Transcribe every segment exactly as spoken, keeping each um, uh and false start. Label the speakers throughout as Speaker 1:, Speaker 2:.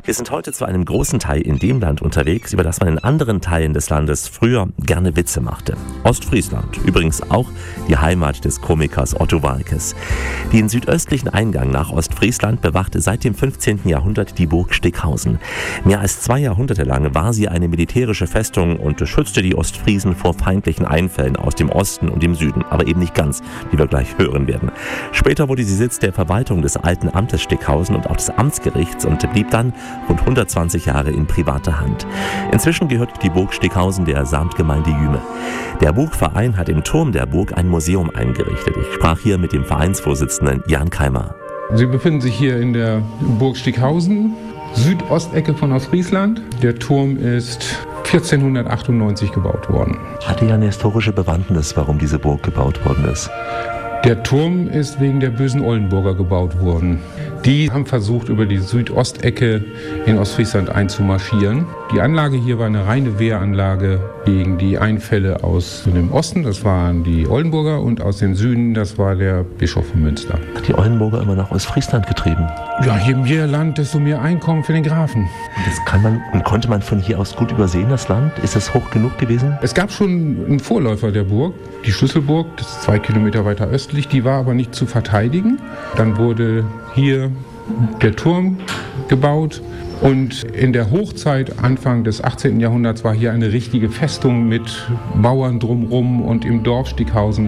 Speaker 1: Wir sind heute zu einem großen Teil in dem Land unterwegs, über das man in anderen Teilen des Landes früher gerne Witze machte. Ostfriesland, übrigens auch die Heimat des Komikers Otto Waalkes. Den südöstlichen Eingang nach Ostfriesland bewachte seit dem fünfzehnten Jahrhundert die Burg Stickhausen. Mehr als zwei Jahrhunderte lang war sie eine militärische Festung und schützte die Ostfriesen vor feindlichen Einfällen aus dem Osten und dem Süden, aber eben nicht ganz, wie wir gleich hören werden. Später wurde sie Sitz der Verwaltung des alten Amtes Stickhausen und auch des Amtsgerichts und blieb dann rund hundertzwanzig Jahre in privater Hand. Inzwischen gehört die Burg Stickhausen der Samtgemeinde Jüme. Der Burgverein hat im Turm der Burg ein Museum eingerichtet. Ich sprach hier mit dem Vereinsvorsitzenden Jan Keimer.
Speaker 2: Sie befinden sich hier in der Burg Stickhausen, Südostecke von Ostfriesland. Der Turm ist vierzehnhundertachtundneunzig gebaut worden.
Speaker 1: Hatte ja eine historische Bewandtnis, warum diese Burg gebaut worden ist.
Speaker 2: Der Turm ist wegen der bösen Oldenburger gebaut worden. Die haben versucht, über die Südostecke in Ostfriesland einzumarschieren. Die Anlage hier war eine reine Wehranlage gegen die Einfälle aus dem Osten. Das waren die Oldenburger, und aus dem Süden, das war der Bischof von Münster.
Speaker 1: Hat die Oldenburger immer nach Ostfriesland getrieben?
Speaker 2: Ja, je mehr Land, desto mehr Einkommen für den Grafen.
Speaker 1: Und das kann man und konnte man von hier aus gut übersehen, das Land? Ist das hoch genug gewesen?
Speaker 2: Es gab schon einen Vorläufer der Burg, die Schlüsselburg, das ist zwei Kilometer weiter östlich. Die war aber nicht zu verteidigen. Dann wurde hier der Turm gebaut. Und in der Hochzeit, Anfang des achtzehnten Jahrhunderts, war hier eine richtige Festung mit Mauern drumherum. Und im Dorf Stickhausen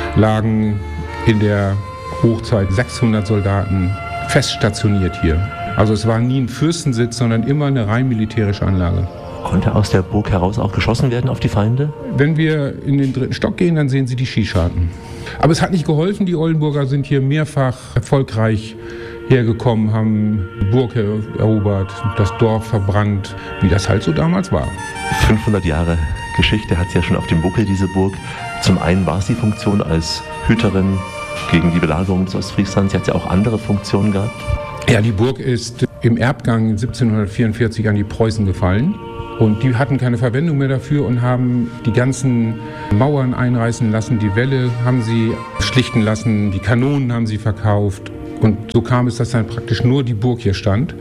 Speaker 2: lagen in der Hochzeit sechshundert Soldaten fest stationiert hier. Also es war nie ein Fürstensitz, sondern immer eine rein militärische Anlage.
Speaker 1: Konnte aus der Burg heraus auch geschossen werden auf die Feinde?
Speaker 2: Wenn wir in den dritten Stock gehen, dann sehen Sie die Schießscharten. Aber es hat nicht geholfen. Die Oldenburger sind hier mehrfach erfolgreich hergekommen, haben die Burg erobert, das Dorf verbrannt, wie das halt so damals war.
Speaker 1: fünfhundert Jahre Geschichte hat sie ja schon auf dem Buckel, diese Burg. Zum einen war es die Funktion als Hüterin gegen die Belagerung des Ostfrieslands. Sie hat ja auch andere Funktionen gehabt.
Speaker 2: Ja, die Burg ist im Erbgang siebzehnhundertvierundvierzig an die Preußen gefallen. Und die hatten keine Verwendung mehr dafür und haben die ganzen Mauern einreißen lassen, die Wälle haben sie schlichten lassen, die Kanonen haben sie verkauft. Und so kam es, dass dann praktisch nur die Burg hier stand.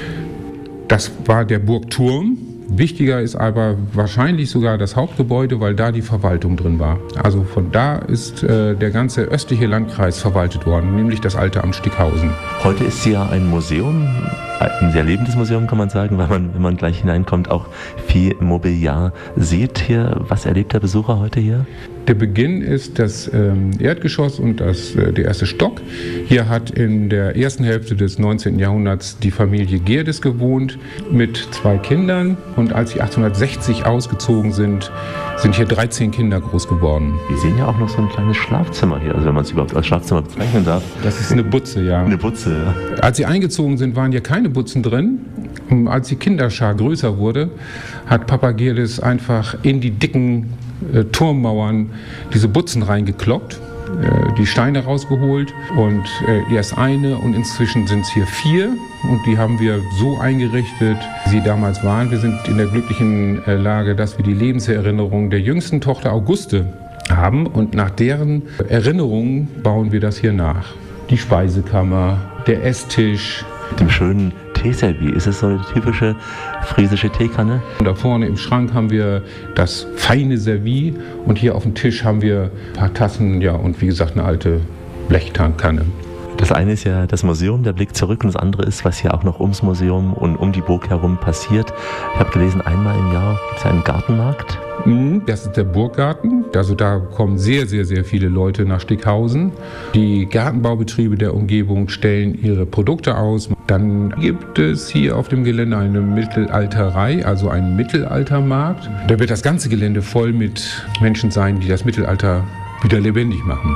Speaker 2: Das war der Burgturm. Wichtiger ist aber wahrscheinlich sogar das Hauptgebäude, weil da die Verwaltung drin war. Also von da ist äh, der ganze östliche Landkreis verwaltet worden, nämlich das alte Amt Stickhausen.
Speaker 1: Heute ist sie ja ein Museum, ein sehr lebendes Museum, kann man sagen, weil man, wenn man gleich hineinkommt, auch viel Mobiliar sieht hier. Was erlebt der Besucher heute hier?
Speaker 2: Der Beginn ist das ähm, Erdgeschoss und das, äh, der erste Stock. Hier hat in der ersten Hälfte des neunzehnten Jahrhunderts die Familie Gerdes gewohnt mit zwei Kindern. Und als sie achtzehnhundertsechzig ausgezogen sind, sind hier dreizehn Kinder groß geworden.
Speaker 1: Wir sehen ja auch noch so ein kleines Schlafzimmer hier, also wenn man es überhaupt als Schlafzimmer bezeichnen darf.
Speaker 2: Das ist eine Butze, ja.
Speaker 1: Eine Butze, ja.
Speaker 2: Als sie eingezogen sind, waren hier keine Butzen drin. Und als die Kinderschar größer wurde, hat Papa Gerdes einfach in die dicken äh, Turmmauern diese Butzen reingekloppt, äh, die Steine rausgeholt und äh, erst eine und inzwischen sind es hier vier. Und die haben wir so eingerichtet, wie sie damals waren. Wir sind in der glücklichen äh, Lage, dass wir die Lebenserinnerung der jüngsten Tochter Auguste haben. Und nach deren Erinnerungen bauen wir das hier nach. Die Speisekammer, der Esstisch.
Speaker 1: Mit dem schönen Teeservie. Ist es so eine typische friesische Teekanne?
Speaker 2: Und da vorne im Schrank haben wir das feine Servie. Und hier auf dem Tisch haben wir ein paar Tassen, ja, und wie gesagt eine alte Blechtankanne.
Speaker 1: Das eine ist ja das Museum, der Blick zurück, und das andere ist, was hier auch noch ums Museum und um die Burg herum passiert. Ich habe gelesen, einmal im Jahr gibt es einen Gartenmarkt.
Speaker 2: Das ist der Burggarten. Also da kommen sehr, sehr, sehr viele Leute nach Stickhausen. Die Gartenbaubetriebe der Umgebung stellen ihre Produkte aus. Dann gibt es hier auf dem Gelände eine Mittelalterei, also einen Mittelaltermarkt. Da wird das ganze Gelände voll mit Menschen sein, die das Mittelalter wieder lebendig machen.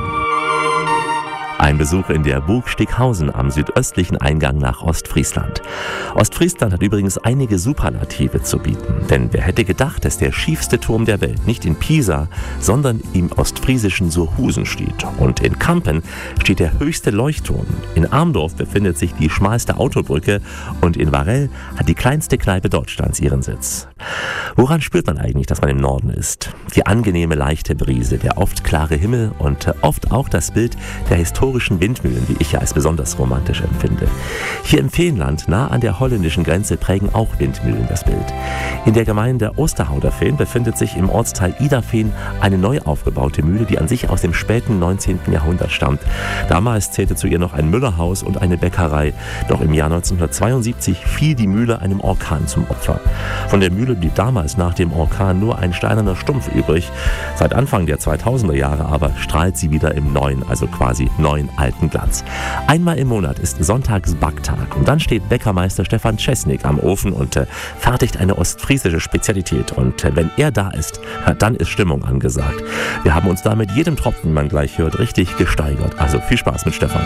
Speaker 1: Ein Besuch in der Burg Stickhausen am südöstlichen Eingang nach Ostfriesland. Ostfriesland hat übrigens einige Superlative zu bieten. Denn wer hätte gedacht, dass der schiefste Turm der Welt nicht in Pisa, sondern im ostfriesischen Surhusen steht. Und in Kampen steht der höchste Leuchtturm. In Armdorf befindet sich die schmalste Autobrücke und in Varell hat die kleinste Kneipe Deutschlands ihren Sitz. Woran spürt man eigentlich, dass man im Norden ist? Die angenehme, leichte Brise, der oft klare Himmel und oft auch das Bild der historischen Windmühlen, die ich ja als besonders romantisch empfinde. Hier im Veenland, nah an der holländischen Grenze, prägen auch Windmühlen das Bild. In der Gemeinde Osterhauderveen befindet sich im Ortsteil Iderveen eine neu aufgebaute Mühle, die an sich aus dem späten neunzehnten Jahrhundert stammt. Damals zählte zu ihr noch ein Müllerhaus und eine Bäckerei. Doch im Jahr neunzehnhundertzweiundsiebzig fiel die Mühle einem Orkan zum Opfer. Von der Mühle blieb damals nach dem Orkan nur ein steinerner Stumpf übrig. Seit Anfang der zweitausender Jahre aber strahlt sie wieder im neuen, also quasi neuen alten Glanz. Einmal im Monat ist sonntags Backtag und dann steht Bäckermeister Stefan Czesnik am Ofen und äh, fertigt eine ostfriesische Spezialität. Und äh, wenn er da ist, dann ist Stimmung angesagt. Wir haben uns da mit jedem Tropfen, man gleich hört, richtig gesteigert. Also viel Spaß mit Stefan.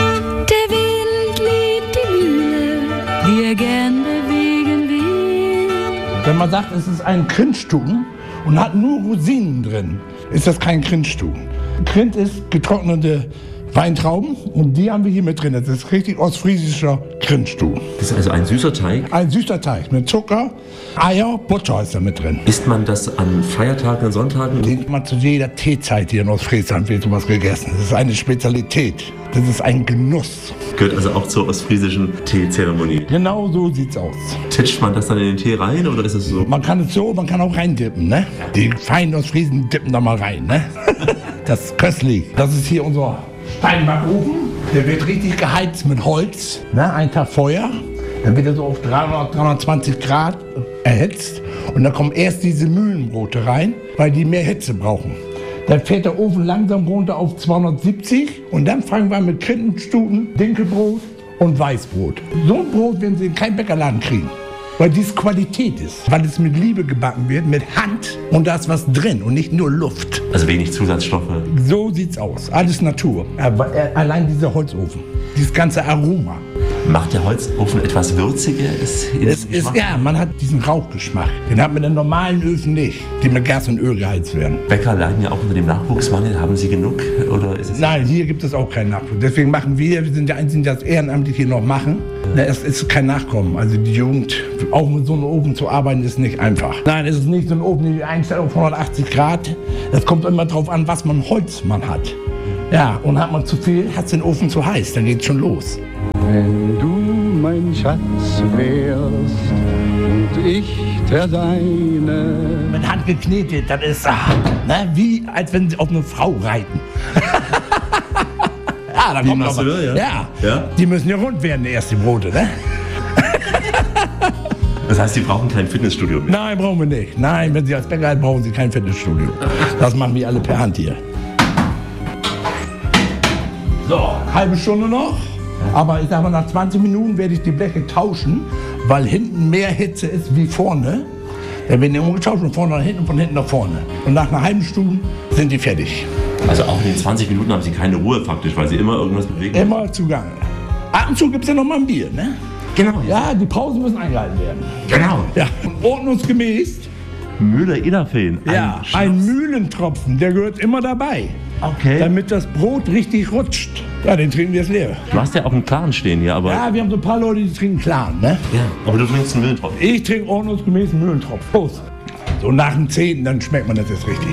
Speaker 3: Der Wind liebt die Mühle, die er gern bewegen will.
Speaker 4: Wenn man sagt, es ist ein Grindstuben und hat nur Rosinen drin, ist das kein Grindstuben. Grind ist getrocknete Weintrauben und die haben wir hier mit drin. Das ist richtig ostfriesischer Grindstuben.
Speaker 1: Das ist also ein süßer Teig?
Speaker 4: Ein süßer Teig mit Zucker, Eier, Butter ist da mit drin.
Speaker 1: Isst man das an Feiertagen, an Sonntagen?
Speaker 4: Den man zu jeder Teezeit hier in Ostfriesland wird sowas gegessen. Das ist eine Spezialität. Das ist ein Genuss.
Speaker 1: Gehört also auch zur ostfriesischen Teezeremonie.
Speaker 4: Genau so sieht's aus.
Speaker 1: Titscht man das dann in den Tee rein oder ist es so?
Speaker 4: Man kann es so, man kann auch reindippen, ne? Die feinen Ostfriesen dippen da mal rein, ne? Das ist köstlich. Das ist hier unser Steinbackofen. Der wird richtig geheizt mit Holz, ne? Ein Tag Feuer. Dann wird er so auf dreihundert, dreihundertzwanzig Grad erhitzt. Und dann kommen erst diese Mühlenbrote rein, weil die mehr Hitze brauchen. Dann fährt der Ofen langsam runter auf zweihundertsiebzig und dann fangen wir mit Krintenstuten, Dinkelbrot und Weißbrot. So ein Brot werden Sie in keinem Bäckerladen kriegen, weil dies Qualität ist, weil es mit Liebe gebacken wird, mit Hand und da ist was drin und nicht nur Luft.
Speaker 1: Also wenig Zusatzstoffe.
Speaker 4: So sieht's aus, alles Natur. Aber allein dieser Holzofen, dieses ganze Aroma.
Speaker 1: Macht der Holzofen etwas würziger? Ist
Speaker 4: es ist, ja, man hat diesen Rauchgeschmack. Den hat man in den normalen Öfen nicht, die mit Gas und Öl geheizt werden.
Speaker 1: Bäcker leiden ja auch unter dem Nachwuchsmangel. Haben Sie genug? Oder ist es
Speaker 4: Nein, hier gibt es auch keinen Nachwuchs. Deswegen machen wir, wir sind die Einzigen, die das ehrenamtlich hier noch machen. Ja. Es ist kein Nachkommen. Also die Jugend, auch mit so einem Ofen zu arbeiten, ist nicht einfach. Nein, es ist nicht so ein Ofen, die Einstellung auf hundertachtzig Grad. Es kommt immer darauf an, was man Holz man hat. Ja, und hat man zu viel, hat den Ofen zu heiß, dann geht's schon los.
Speaker 5: Wenn du mein Schatz wärst und ich der deine.
Speaker 4: Mit Hand geknetet, das ist ah, ne, wie als wenn sie auf eine Frau reiten. Ja, da kommt noch was. Ja. Ja. Ja, die müssen ja rund werden, erst die Brote, ne?
Speaker 1: Das heißt, Sie brauchen kein Fitnessstudio mehr?
Speaker 4: Nein, brauchen wir nicht. Nein, wenn Sie als Bäcker brauchen Sie kein Fitnessstudio. Das machen wir alle per Hand hier. So, halbe Stunde noch. Aber ich sag mal, nach zwanzig Minuten werde ich die Bleche tauschen, weil hinten mehr Hitze ist wie vorne. Dann werden die umgetauscht von vorne nach hinten und von hinten nach vorne. Und nach einer halben Stunde sind die fertig.
Speaker 1: Also auch in den zwanzig Minuten haben Sie keine Ruhe faktisch, weil Sie immer irgendwas bewegen?
Speaker 4: Immer zugange. Ab und zu gibt es ja noch mal ein Bier, ne?
Speaker 1: Genau.
Speaker 4: Ja, die Pausen müssen eingehalten werden.
Speaker 1: Genau.
Speaker 4: Ja, und ordnungsgemäß.
Speaker 1: Mühle Iderveen.
Speaker 4: Ja, ein Mühlentropfen, der gehört immer dabei.
Speaker 1: Okay.
Speaker 4: Damit das Brot richtig rutscht. Ja, den trinken wir jetzt leer.
Speaker 1: Du hast ja auch einen Clan stehen hier, aber...
Speaker 4: Ja, wir haben so ein paar Leute, die trinken Clan, ne?
Speaker 1: Ja, aber du trinkst einen Mühlentropfen.
Speaker 4: Ich trinke ordnungsgemäß einen Mühlentropfen. Prost. So nach dem zehnten, dann schmeckt man das jetzt richtig.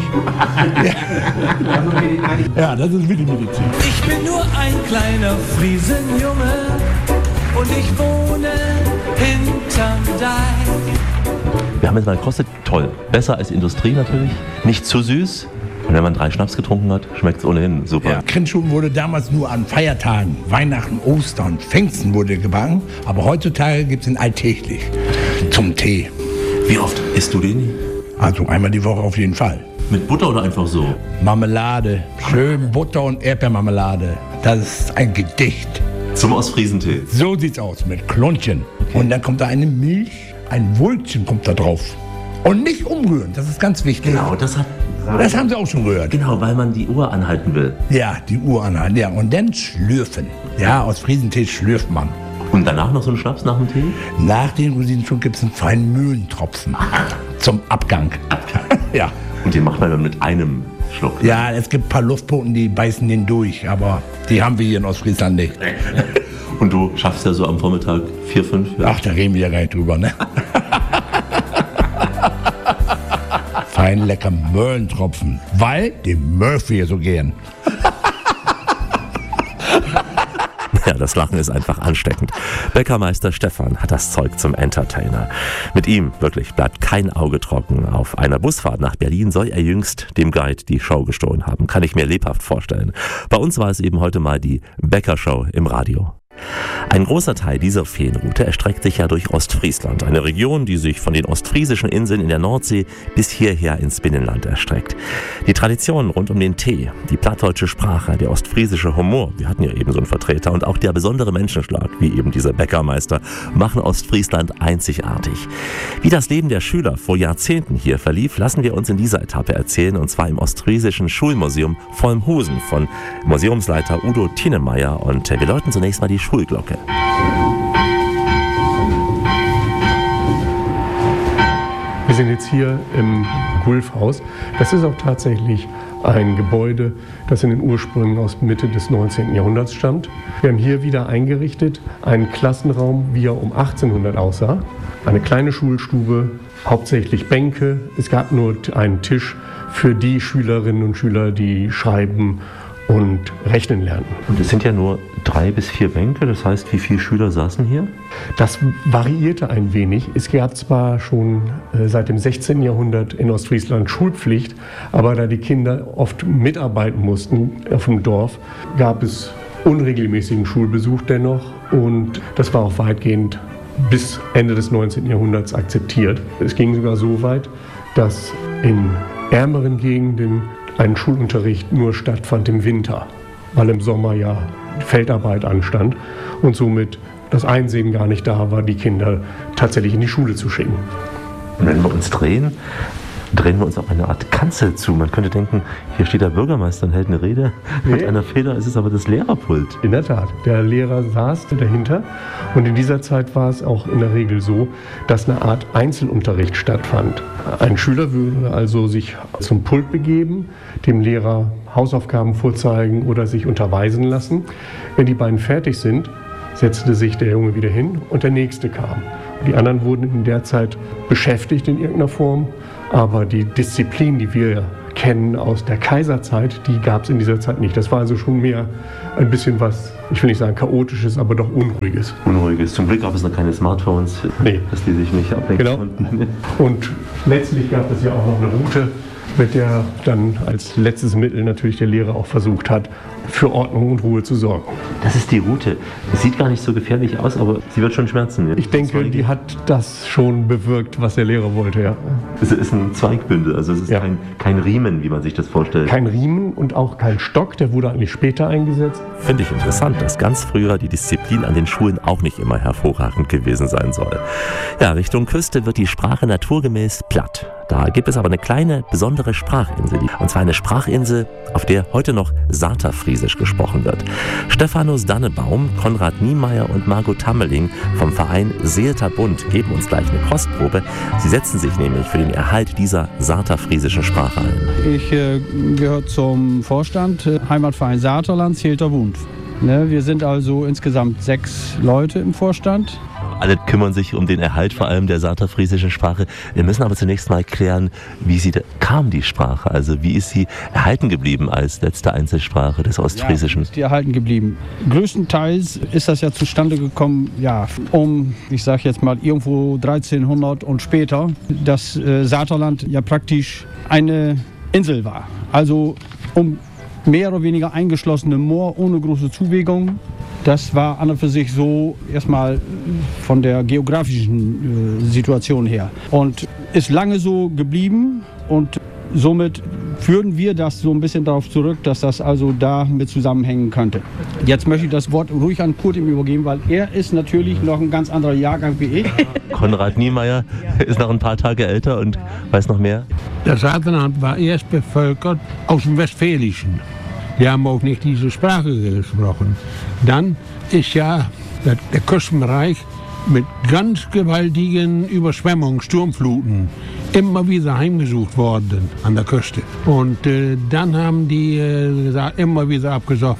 Speaker 4: Ja. Ja, das ist wirklich Medizin.
Speaker 6: Ich bin nur ein kleiner Friesenjunge und ich wohne hinterm Deich.
Speaker 1: Wir haben jetzt mal gekostet, toll. Besser als Industrie natürlich. Nicht zu süß. Und wenn man drei Schnaps getrunken hat, schmeckt es ohnehin super.
Speaker 4: Ja, Grindstuben wurde damals nur an Feiertagen, Weihnachten, Ostern, Pfingsten wurde gebacken. Aber heutzutage gibt es ihn alltäglich zum Tee.
Speaker 1: Wie oft isst du den?
Speaker 4: Also einmal die Woche auf jeden Fall.
Speaker 1: Mit Butter oder einfach so?
Speaker 4: Marmelade, schön Butter und Erdbeermarmelade. Das ist ein Gedicht.
Speaker 1: Zum Ostfriesentee?
Speaker 4: So sieht's aus, mit Klunchen. Okay. Und dann kommt da eine Milch, ein Wulchen kommt da drauf. Und nicht umrühren, das ist ganz wichtig.
Speaker 1: Genau, das hat...
Speaker 4: Das haben Sie auch schon gehört.
Speaker 1: Genau, weil man die Uhr anhalten will.
Speaker 4: Ja, die Uhr anhalten, ja. Und dann schlürfen. Ja, aus Friesentee schlürft man.
Speaker 1: Und danach noch so einen Schnaps nach dem Tee?
Speaker 4: Nach den Rosinenschunk gibt es einen feinen Mühlentropfen. Zum Abgang.
Speaker 1: Abgang.
Speaker 4: Ja.
Speaker 1: Und den macht man dann mit einem Schluck?
Speaker 4: Ja, es gibt ein paar Luftpoten, die beißen den durch. Aber die haben wir hier in Ostfriesland nicht.
Speaker 1: Und du schaffst ja so am Vormittag vier, fünf? Ja.
Speaker 4: Ach, da reden wir ja gar nicht drüber, ne? fein lecker Möhrentropfen, weil den Murphy so gern.
Speaker 1: Ja, das Lachen ist einfach ansteckend. Bäckermeister Stefan hat das Zeug zum Entertainer. Mit ihm, wirklich, bleibt kein Auge trocken. Auf einer Busfahrt nach Berlin soll er jüngst dem Guide die Show gestohlen haben. Kann ich mir lebhaft vorstellen. Bei uns war es eben heute mal die Bäckershow im Radio. Ein großer Teil dieser Feenroute erstreckt sich ja durch Ostfriesland, eine Region, die sich von den ostfriesischen Inseln in der Nordsee bis hierher ins Binnenland erstreckt. Die Traditionen rund um den Tee, die plattdeutsche Sprache, der ostfriesische Humor, wir hatten ja eben so einen Vertreter, und auch der besondere Menschenschlag, wie eben dieser Bäckermeister, machen Ostfriesland einzigartig. Wie das Leben der Schüler vor Jahrzehnten hier verlief, lassen wir uns in dieser Etappe erzählen, und zwar im Ostfriesischen Schulmuseum Vollmhusen von Museumsleiter Udo Tienemeyer, und wir läuten zunächst mal die Schulglocke.
Speaker 7: Wir sind jetzt hier im Gulfhaus. Das ist auch tatsächlich ein Gebäude, das in den Ursprüngen aus Mitte des neunzehnten Jahrhunderts stammt. Wir haben hier wieder eingerichtet einen Klassenraum, wie er um achtzehnhundert aussah. Eine kleine Schulstube, hauptsächlich Bänke. Es gab nur einen Tisch für die Schülerinnen und Schüler, die schreiben und rechnen lernen.
Speaker 1: Und es sind ja nur drei bis vier Bänke, das heißt, wie viele Schüler saßen hier?
Speaker 7: Das variierte ein wenig. Es gab zwar schon äh, seit dem sechzehnten Jahrhundert in Ostfriesland Schulpflicht, aber da die Kinder oft mitarbeiten mussten auf dem Dorf, gab es unregelmäßigen Schulbesuch dennoch, und das war auch weitgehend bis Ende des neunzehnten Jahrhunderts akzeptiert. Es ging sogar so weit, dass in ärmeren Gegenden ein Schulunterricht nur stattfand im Winter, weil im Sommer ja Feldarbeit anstand und somit das Einsehen gar nicht da war, die Kinder tatsächlich in die Schule zu schicken.
Speaker 1: Und wenn wir uns drehen, drehen wir uns auf eine Art Kanzel zu. Man könnte denken, hier steht der Bürgermeister und hält eine Rede. Nee. Mit einer Feder ist es aber das Lehrerpult.
Speaker 7: In der Tat, der Lehrer saß dahinter, und in dieser Zeit war es auch in der Regel so, dass eine Art Einzelunterricht stattfand. Ein Schüler würde also sich zum Pult begeben, dem Lehrer Hausaufgaben vorzeigen oder sich unterweisen lassen. Wenn die beiden fertig sind, setzte sich der Junge wieder hin und der nächste kam. Die anderen wurden in der Zeit beschäftigt in irgendeiner Form, aber die Disziplin, die wir kennen aus der Kaiserzeit, die gab es in dieser Zeit nicht. Das war also schon mehr ein bisschen was, ich will nicht sagen chaotisches, aber doch Unruhiges.
Speaker 1: Unruhiges. Zum Glück gab es noch keine Smartphones, nee, dass die sich nicht ablenken
Speaker 7: genau.
Speaker 1: konnten.
Speaker 7: Und letztlich gab es ja auch noch eine Route, mit der dann als letztes Mittel natürlich der Lehrer auch versucht hat, für Ordnung und Ruhe zu sorgen.
Speaker 1: Das ist die Route. Sieht gar nicht so gefährlich aus, aber sie wird schon schmerzen. Ja?
Speaker 7: Ich denke, die hat das schon bewirkt, was der Lehrer wollte, ja.
Speaker 1: Es ist ein Zweigbündel, also es ist ja. kein, kein Riemen, wie man sich das vorstellt.
Speaker 7: Kein Riemen und auch kein Stock, der wurde eigentlich später eingesetzt.
Speaker 1: Finde ich interessant, dass ganz früher die Disziplin an den Schulen auch nicht immer hervorragend gewesen sein soll. Ja, Richtung Küste wird die Sprache naturgemäß platt. Da gibt es aber eine kleine, besondere Sprachinsel. Und zwar eine Sprachinsel, auf der heute noch Saterfriesisch gesprochen wird. Stephanus Dannebaum, Konrad Niemeyer und Margot Tammeling vom Verein Seelter Bund geben uns gleich eine Kostprobe. Sie setzen sich nämlich für den Erhalt dieser saterfriesischen Sprache ein.
Speaker 8: Ich äh, gehöre zum Vorstand äh, Heimatverein Saterland Seelter Bund. Ne, wir sind also insgesamt sechs Leute im Vorstand.
Speaker 1: Alle kümmern sich um den Erhalt vor allem der saterfriesischen Sprache. Wir müssen aber zunächst mal klären, wie sie da kam, die Sprache. Also wie ist sie erhalten geblieben als letzte Einzelsprache des Ostfriesischen?
Speaker 8: Ja, ist die erhalten geblieben. Größtenteils ist das ja zustande gekommen, ja, um, ich sage jetzt mal, irgendwo dreizehnhundert und später, dass äh, Saterland ja praktisch eine Insel war. Also um mehr oder weniger eingeschlossene Moor ohne große Zuwegung. Das war an und für sich so erstmal von der geografischen äh, Situation her und ist lange so geblieben, und somit führen wir das so ein bisschen darauf zurück, dass das also damit zusammenhängen könnte. Jetzt möchte ich das Wort ruhig an Kurt übergeben, weil er ist natürlich noch ein ganz anderer Jahrgang wie ich.
Speaker 1: Konrad Niemeyer ist noch ein paar Tage älter und weiß noch mehr.
Speaker 9: Das Saterland war erst bevölkert aus dem Westfälischen. Wir haben auch nicht diese Sprache gesprochen. Dann ist ja der, der Küstenbereich mit ganz gewaltigen Überschwemmungen, Sturmfluten, immer wieder heimgesucht worden an der Küste. Und äh, dann haben die äh, immer wieder abgesoffen,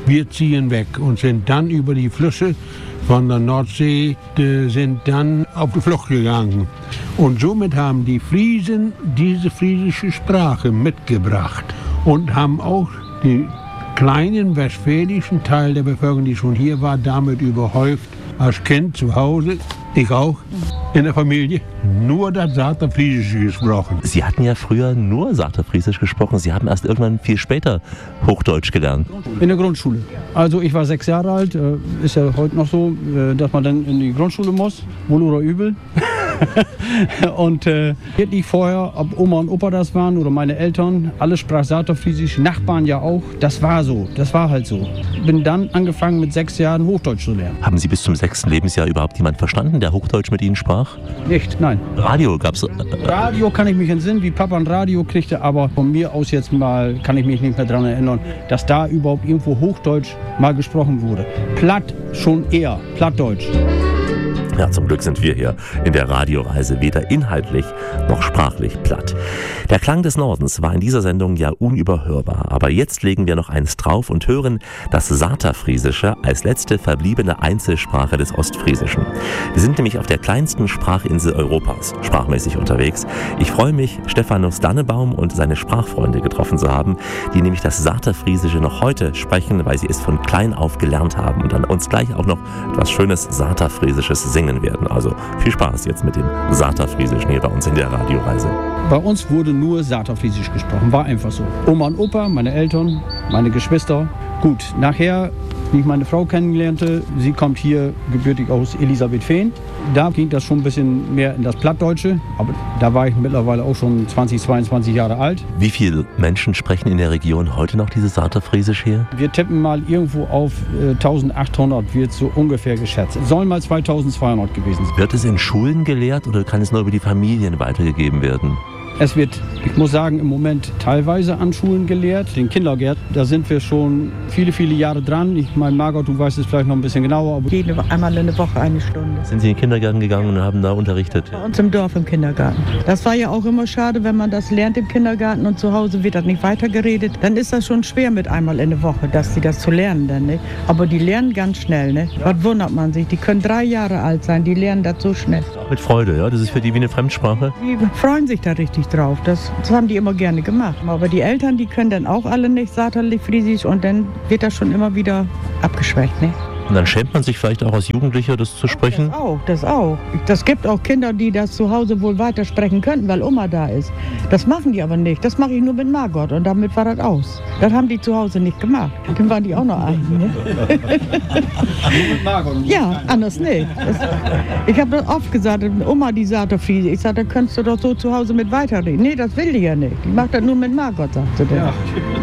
Speaker 9: wir ziehen weg und sind dann über die Flüsse von der Nordsee, äh, sind dann auf die Flucht gegangen. Und somit haben die Friesen diese friesische Sprache mitgebracht und haben auch die kleinen westfälischen Teil der Bevölkerung, die schon hier war, damit überhäuft. Als Kind zu Hause, ich auch, in der Familie, nur das Saterfriesische gesprochen.
Speaker 1: Sie hatten ja früher nur Saterfriesisch gesprochen. Sie haben erst irgendwann viel später Hochdeutsch gelernt.
Speaker 8: In der Grundschule. Also ich war sechs Jahre alt, äh, ist ja heute noch so, äh, dass man dann in die Grundschule muss, wohl oder übel. Und äh, wirklich vorher, ob Oma und Opa das waren oder meine Eltern, alle sprach Saterfriesisch, Nachbarn ja auch. Das war so, das war halt so. Bin dann angefangen mit sechs Jahren Hochdeutsch zu lernen.
Speaker 1: Haben Sie bis zum sechsten Lebensjahr überhaupt jemand verstanden, der Hochdeutsch mit Ihnen sprach?
Speaker 8: Nicht, nein.
Speaker 1: Radio gab's? Äh,
Speaker 8: Radio kann ich mich entsinnen, wie Papa ein Radio kriegte, aber von mir aus jetzt mal kann ich mich nicht mehr daran erinnern, dass da überhaupt irgendwo Hochdeutsch mal gesprochen wurde. Platt schon eher, Plattdeutsch.
Speaker 1: Ja, zum Glück sind wir hier in der Radioreise weder inhaltlich noch sprachlich platt. Der Klang des Nordens war in dieser Sendung ja unüberhörbar, aber jetzt legen wir noch eins drauf und hören das Saterfriesische als letzte verbliebene Einzelsprache des Ostfriesischen. Wir sind nämlich auf der kleinsten Sprachinsel Europas sprachmäßig unterwegs. Ich freue mich, Stephanus Dannebaum und seine Sprachfreunde getroffen zu haben, die nämlich das Saterfriesische noch heute sprechen, weil sie es von klein auf gelernt haben und dann uns gleich auch noch etwas schönes Saterfriesisches singen werden. Also viel Spaß jetzt mit dem Saterfriesischen hier bei uns in der Radioreise.
Speaker 8: Bei uns wurde nur Saterfriesisch gesprochen, war einfach so. Oma und Opa, meine Eltern, meine Geschwister. Gut, nachher, wie ich meine Frau kennenlernte, sie kommt hier gebürtig aus Elisabethfehn. Da ging das schon ein bisschen mehr in das Plattdeutsche, aber da war ich mittlerweile auch schon zwanzig, zweiundzwanzig Jahre alt.
Speaker 1: Wie viele Menschen sprechen in der Region heute noch dieses Saterfriesisch hier?
Speaker 8: Wir tippen mal irgendwo auf äh, eintausendachthundert, wird so ungefähr geschätzt. Es sollen mal zweitausendzweihundert gewesen sein.
Speaker 1: Wird es in Schulen gelehrt oder kann es nur über die Familien weitergegeben werden?
Speaker 8: Es wird, ich muss sagen, im Moment teilweise an Schulen gelehrt. Den Kindergärten, da sind wir schon viele, viele Jahre dran. Ich meine, Margot, du weißt es vielleicht noch ein bisschen genauer. Aber
Speaker 10: Jede, einmal in der Woche eine Stunde.
Speaker 1: Sind Sie in den Kindergarten gegangen und haben da unterrichtet?
Speaker 10: Bei uns im Dorf im Kindergarten. Das war ja auch immer schade, wenn man das lernt im Kindergarten und zu Hause wird das nicht weitergeredet. Dann ist das schon schwer mit einmal in der Woche, dass sie das zu lernen dann, ne? Aber die lernen ganz schnell, ne? Was wundert man sich? Die können drei Jahre alt sein, die lernen das so schnell.
Speaker 1: Mit Freude, ja? Das ist für die wie eine Fremdsprache?
Speaker 10: Die freuen sich da richtig drauf. Das, das haben die immer gerne gemacht. Aber die Eltern, die können dann auch alle nicht saterlich Friesisch und dann wird das schon immer wieder abgeschwächt, ne?
Speaker 1: Und dann schämt man sich vielleicht auch als Jugendlicher, das zu sprechen?
Speaker 10: Das auch, das auch. Das gibt auch Kinder, die das zu Hause wohl weitersprechen könnten, weil Oma da ist. Das machen die aber nicht. Das mache ich nur mit Margot und damit war das aus. Das haben die zu Hause nicht gemacht. Dann waren die auch noch eigen. Ne? Ja, anders nicht. Das, ich habe das oft gesagt, Oma, die Saterfriese. Ich sage, da könntest du doch so zu Hause mit weiterreden. Nee, das will die ja nicht. Die macht das nur mit Margot, sagt sie dann. Ja.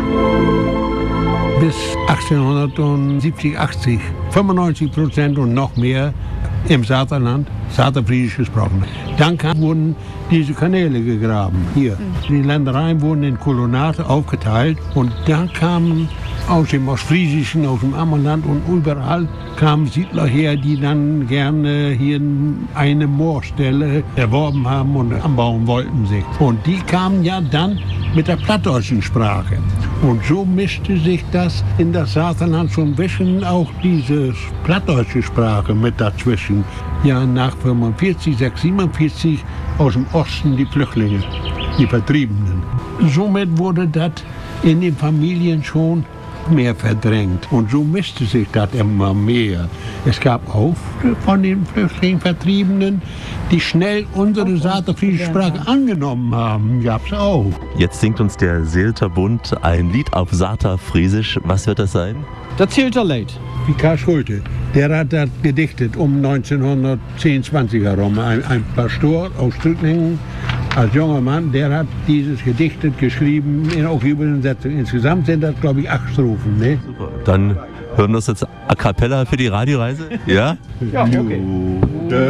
Speaker 9: Bis achtzehnhundertsiebzig, achtzig, fünfundneunzig Prozent und noch mehr im Saterland Saterfriesisch gesprochen. Dann kam, wurden diese Kanäle gegraben. Hier. Die Ländereien wurden in Kolonate aufgeteilt und da kamen aus dem Ostfriesischen, aus dem Ammerland und überall kamen Siedler her, die dann gerne hier eine Moorstelle erworben haben und anbauen wollten sich. Und die kamen ja dann mit der plattdeutschen Sprache. Und so mischte sich das in das Saterland so ein bisschen auch diese plattdeutsche Sprache mit dazwischen. Ja, nach fünfundvierzig, sechs, siebenundvierzig aus dem Osten die Flüchtlinge, die Vertriebenen. Somit wurde das in den Familien schon mehr verdrängt. Und so mischte sich das immer mehr. Es gab auch von den Flüchtlingen, Vertriebenen, die schnell unsere saterfriesische Sprache angenommen haben. Gab es auch.
Speaker 1: Jetzt singt uns der Seelter Bund ein Lied auf Saterfriesisch. Was wird das sein?
Speaker 8: Das Seelter Lied.
Speaker 9: Karl Schulte, der hat das gedichtet um neunzehnhundertzehn, zwanzig herum. Ein, ein Pastor aus Stücklingen, als junger Mann, der hat dieses gedichtet, geschrieben in auch Übersetzung. Insgesamt sind das, glaube ich, acht Strophen. Ne?
Speaker 1: Super. Dann hören wir uns jetzt a cappella für die Radioreise. Ja?
Speaker 8: Ja, okay.